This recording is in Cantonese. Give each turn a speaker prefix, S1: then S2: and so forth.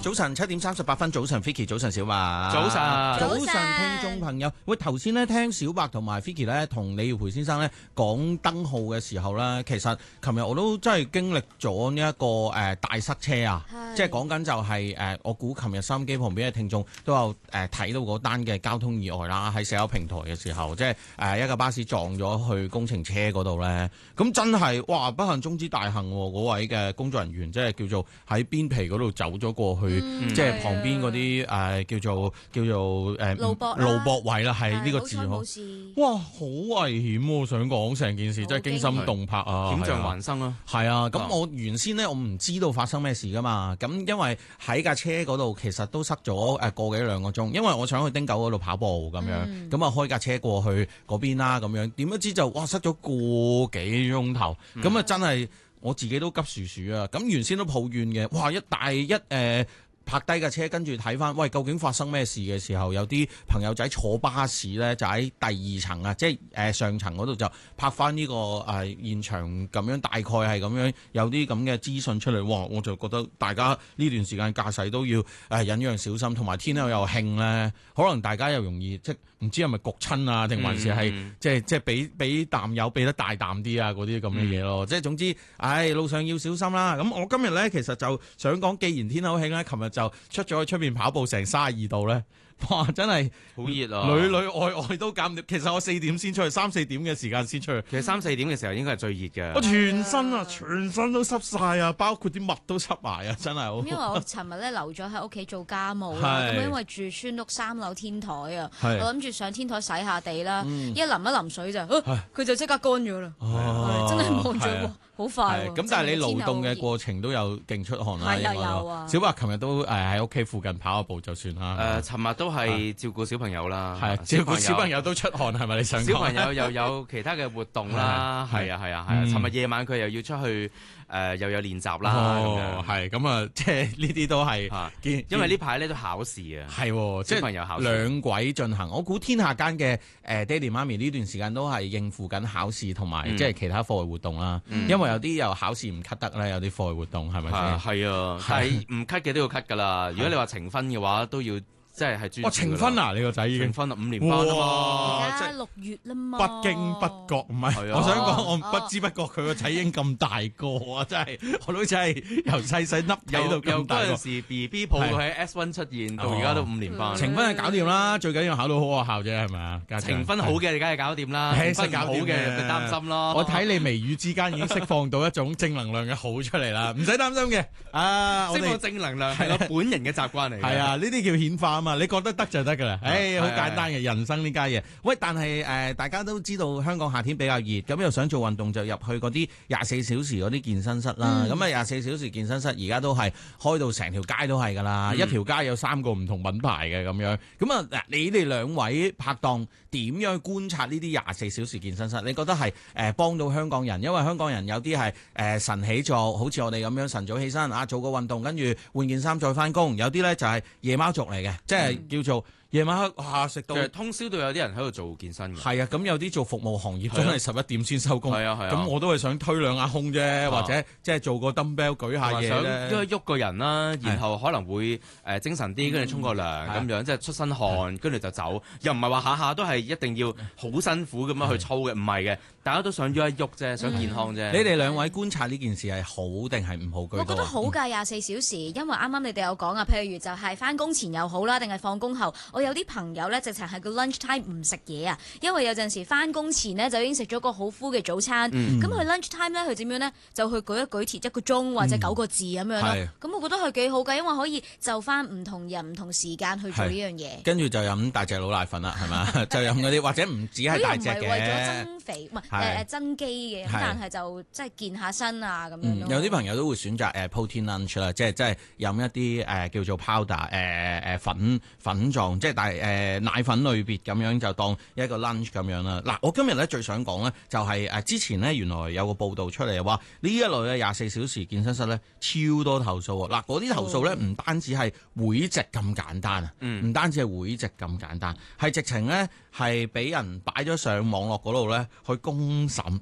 S1: 早晨7:38，早晨 Vicky， 早晨小白，
S2: 早晨，
S1: 聽眾朋友，喂，頭先咧聽小白同埋 Vicky 咧同李耀培先生咧講燈號嘅時候咧，其實琴日我都真係經歷咗呢一個大塞車啊，即係講緊就係我估琴日收音機旁邊嘅聽眾都有睇到嗰單嘅交通意外啦，喺社交平台嘅時候，即係一架巴士撞咗去工程車嗰度咧，咁真係哇不幸中之大幸喎，嗰位嘅工作人員即係叫做喺邊皮嗰度走咗過去，即係旁邊嗰啲叫做
S3: 路
S1: 駁位啦，係呢個字好。哇，好危險喎！想講成件事真係驚心動魄啊，
S2: 險象環生啊。
S1: 係啊，咁我原先呢，我唔知道發生咩事噶嘛，咁因為喺架車嗰度其實都塞咗個幾兩個鐘，因為我想去汀九嗰度跑步咁樣，咁啊開架車過去嗰邊啦，咁樣點不知就哇塞咗個幾鐘頭，咁啊真係我自己都急薯薯啊！咁原先都抱怨嘅，哇拍低架車，跟住睇翻，喂，究竟發生咩事嘅時候，有啲朋友仔坐巴士咧，就喺第二層啊，即係上層嗰度就拍翻呢個現場咁樣，大概係咁樣有啲咁嘅資訊出嚟。哇！我就覺得大家呢段時間駕駛都要忍讓小心，同埋天又興咧，可能大家又容易即唔知係咪焗親啊，定還是係即係俾啖油俾得大啖啲啊，嗰啲咁嘅嘢咯。即係總之，路上要小心啦。咁我今日咧其實就想講，既然天口興咧，琴日就出咗去出邊跑步成32度咧，哇！真係
S2: 好熱啊，
S1: 裏裏外外都減唔掂。其實我4點先出去，3、4點嘅時間先出去。
S2: 其實3、4點嘅時候應該係最熱嘅。
S1: 我全身都濕晒啊，包括啲襪都濕埋啊，真係好。
S3: 因為我尋日咧留咗喺屋企做家務啦，咁因為住村屋3樓天台啊，我諗住上天台洗下地啦，一淋水就，佢就即刻乾咗啦。真係望住好快。咁
S1: 但係你勞動嘅過程都有勁出汗啦。
S3: 係有啊。
S1: 小白琴日都喺屋企附近跑下步就算啦。
S2: 尋日都係照顧小朋友啦，
S1: 照顧小朋友都出汗係咪？你想講？
S2: 小朋友又有其他嘅活動啦，係啊。尋日夜晚佢又要出去又有練習啦，
S1: 係咁啊，即係呢啲都係，
S2: 因為呢排咧都考試啊，
S1: 係即係小朋友考試兩軌進行。我估天下間嘅爹哋媽咪呢段時間都係應付緊考試同埋即係其他課外活動啦。因為有啲又考試唔 cut 得咧，有啲課外活動係咪先？
S2: 係啊，但係唔 cut 嘅都要 cut 噶啦。如果你話呈分嘅話，都要。即係專
S1: 呈分啊！你個仔已經
S2: 呈分啦，5年班啊嘛，
S3: 而家6月啦嘛，
S1: 不經不覺唔係，我想講我不知不覺佢個仔已經咁大個啊！真係我都真係由細細粒睇到咁大個。
S2: 由嗰陣時 BB 抱佢喺 S1 出現，到而家都5年班。
S1: 呈分係搞掂啦，最緊要考到好學校啫，係咪啊？
S2: 呈分好嘅，你梗係搞掂啦。呈分唔好嘅，就擔心咯。
S1: 我睇你眉宇之間已經釋放到一種正能量嘅好出嚟啦，唔使擔心嘅。
S2: 釋放正能量係我本人嘅習慣嚟。
S1: 係啊，呢啲叫顯化啊嘛，你覺得得就得噶啦，好簡單嘅人生呢家嘢。喂，但係大家都知道香港夏天比較熱，咁又想做運動就入去嗰啲24小時嗰啲健身室啦。咁啊24小時健身室而家都係開到成條街都係噶啦，一條街有3個唔同品牌嘅咁樣。咁啊，你哋兩位拍檔點樣去觀察呢啲24小時健身室？你覺得係幫到香港人？因為香港人有啲係晨起作，好似我哋咁樣晨早起身啊，做個運動，跟住換件衫再翻工。有啲咧就係夜貓族嚟嘅，即係叫做。夜晚黑食到，
S2: 其實通宵都有啲人喺度做健身嘅。
S1: 係啊，咁有啲做服務行業真係11點先收工。係啊。咁我都係想推兩下胸啫，或者即係做個 dumbbell 舉下嘢咧。
S2: 想喐個人啦，然後可能會精神啲，跟住沖個涼咁樣，即係出身汗，跟住就走。又唔係話下下都係一定要好辛苦咁樣去操嘅，唔係嘅。大家都想喐一喐啫，想健康啫。
S1: 你哋兩位觀察呢件事係好定係唔好居多？
S3: 我覺得好㗎，24小時，因為啱啱你哋有講啊，譬如就係翻工前又好啦，定係放工後。我有啲朋友咧，直情係個 lunch time 唔食嘢啊，因為有陣時翻工前呢，就已經食咗個好敷嘅早餐，咁佢 lunch time 咧佢點樣呢？就去舉一舉鐵1個鐘或者9個字咁樣咯。咁我覺得係幾好㗎，因為可以就翻唔同人唔同時間去做呢樣嘢。
S1: 跟住就飲大隻佬奶粉啦，係嘛？就飲嗰啲或者唔止係大隻嘅。佢又唔係為咗
S3: 增肥，唔係增肌嘅，但係就即係健下身啊咁樣咯。
S1: 有啲朋友都會選擇protein lunch 啦，即係飲一啲叫做 powder 粉狀，即係奶粉類別咁樣就當一個 lunch 咁樣啦。嗱，我今日咧最想講咧就係之前咧原來有個報道出嚟話呢一類咧24小時健身室咧超多投訴喎。嗱，嗰啲投訴咧唔單止係會籍咁簡單啊，唔單止係會籍咁簡單，係直情咧係俾人擺咗上網絡嗰度咧去公審。